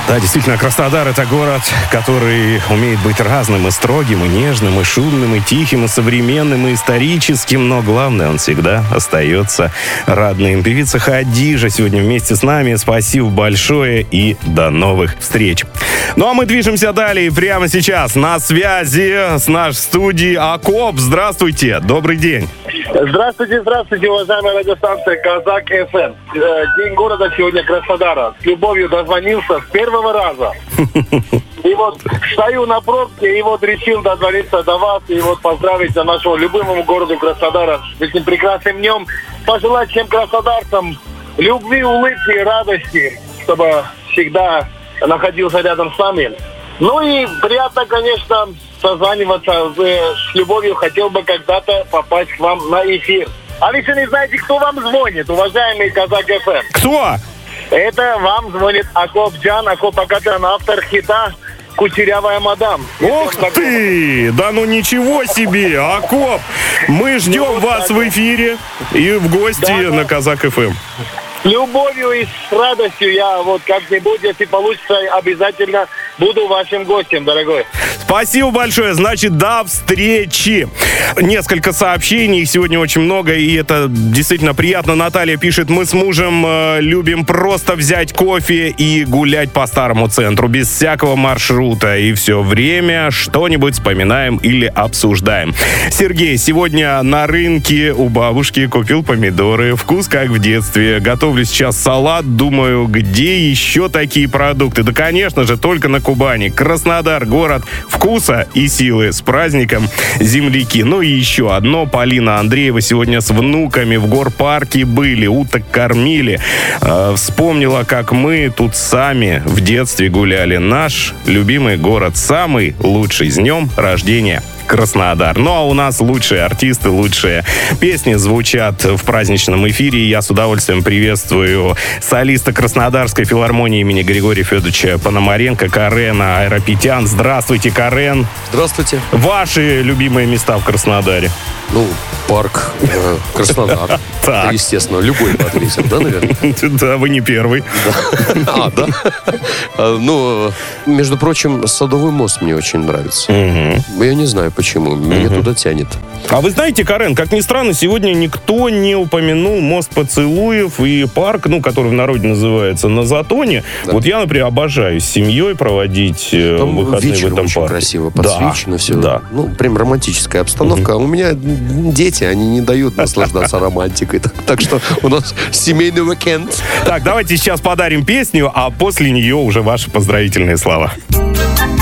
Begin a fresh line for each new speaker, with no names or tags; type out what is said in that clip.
Да, действительно, Краснодар — это город, который умеет быть разным, и строгим, и нежным, и шумным, и тихим, и современным, и историческим, но главное, он всегда остается родным. Певица Хадижа сегодня вместе с нами. Спасибо большое и до новых встреч. Ну а мы движемся далее. Прямо сейчас на связи с нашей студией Акоп. Здравствуйте, добрый день.
Здравствуйте, уважаемая радиостанция Казак ФМ. День города сегодня Краснодара. С любовью дозвонился с первого раза. И вот стою на пробке, и вот решил дозвониться до вас, и вот поздравить нашего любимого города Краснодара с этим прекрасным днем. Пожелать всем краснодарцам любви, улыбки, радости, чтобы всегда находился рядом с нами. Ну и приятно, конечно, созваниваться. С любовью хотел бы когда-то попасть к вам на эфир. А вы еще не знаете, кто вам звонит, уважаемый Казак ФМ?
Кто?
Это вам звонит Акоп Джан, Акоп Акаджан, автор хита «Кучерявая мадам».
Ох ты! Да ну ничего себе! Акоп! Мы ждем вас в эфире и в гости на Казак ФМ.
С любовью и с радостью я вот как-нибудь, если получится, обязательно буду вашим гостем, дорогой.
Спасибо большое. Значит, до встречи. Несколько сообщений. Их сегодня очень много, и это действительно приятно. Наталья пишет: мы с мужем любим просто взять кофе и гулять по старому центру, без всякого маршрута. И все время что-нибудь вспоминаем или обсуждаем. Сергей: сегодня на рынке у бабушки купил помидоры. Вкус как в детстве. Готовлю сейчас салат. Думаю, где еще такие продукты? Да, конечно же, только на Кубани. Краснодар — город вкуса и силы. С праздником, земляки. Ну и еще одно. Полина Андреева сегодня с внуками в горпарке были. Уток кормили. Вспомнила, как мы тут сами в детстве гуляли. Наш любимый город. Самый лучший. С днем рождения, Краснодар. Ну а у нас лучшие артисты, лучшие песни звучат в праздничном эфире. Я с удовольствием приветствую солиста Краснодарской филармонии имени Григория Федоровича Пономаренко Карена Айрапетян. Здравствуйте, Карен.
Здравствуйте.
Ваши любимые места в Краснодаре?
Ну, парк Краснодар.
Так.
Естественно, любой бы отметил, да, наверное?
Да, вы не первый.
Да? Ну, между прочим, Садовый мост мне очень нравится. Я не знаю, почему. Меня туда тянет.
А вы знаете, Карен, как ни странно, сегодня никто не упомянул мост Поцелуев и парк, который в народе называется на Затоне. Да. Вот я, например, обожаю с семьей проводить выходные в этом
очень
парке.
Красиво подсвечено все.
Да.
Ну, прям романтическая обстановка. А у меня дети, они не дают наслаждаться романтикой. Так что у нас семейный уикенд.
Так, давайте сейчас подарим песню, а после нее уже ваши поздравительные слова.